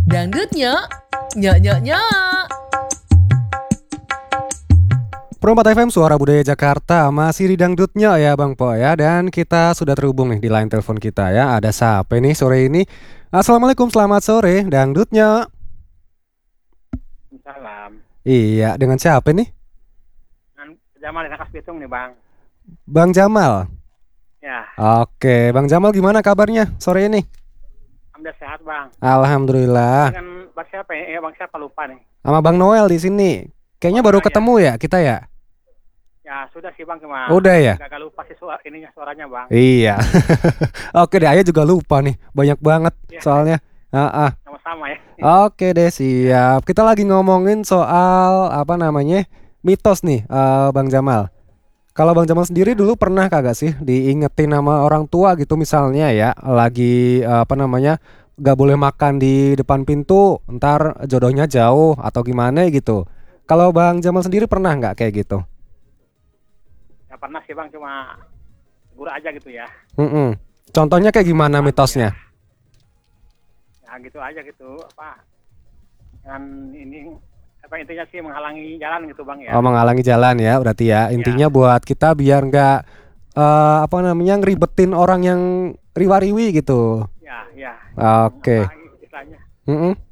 Dangdutnya, nyok nyok nyok. Pro 4 FM Suara Budaya Jakarta masih di Dangdutnya ya Bang Po ya. Dan kita sudah terhubung nih di line telepon kita ya. Ada siapa nih sore ini? Assalamualaikum, selamat sore Dangdutnya. Salam. Iya, dengan siapa nih? Dengan Jamal di Rangkas Bitung nih Bang. Bang Jamal. Ya, Oke, Bang Jamal gimana kabarnya sore ini? alhamdulillah sehat Bang. Alhamdulillah. Dengan Bang siapa ya? Bang siapa lupa nih. Sama Bang Noel di sini. Kayaknya Oh, baru ya. ketemu ya kita ya? Ya sudah sih Bang cuma. Udah ya? Gak lupa sih suaranya Bang. Iya. Oke deh, Ayah juga lupa nih. Banyak banget Ya, soalnya. sama-sama ya. Oke deh, siap. Kita lagi ngomongin soal apa namanya mitos nih, Bang Jamal. Kalau Bang Jamal sendiri dulu pernah kagak sih diingetin sama orang tua gitu misalnya ya, lagi apa namanya gak boleh makan di depan pintu, ntar jodohnya jauh atau gimana gitu. Kalau Bang Jamal sendiri pernah nggak kayak gitu? Ya pernah sih Bang cuma guru aja gitu ya. Mm-mm. Contohnya kayak gimana mitosnya? Ya gitu aja gitu apa. Dengan ini apa intinya sih menghalangi jalan gitu Bang ya. Oh, menghalangi jalan ya, berarti ya. Intinya buat kita biar nggak apa namanya ngeribetin orang yang riwa-riwi gitu. Ya. Oke. Apa istilahnya? Mm-mm.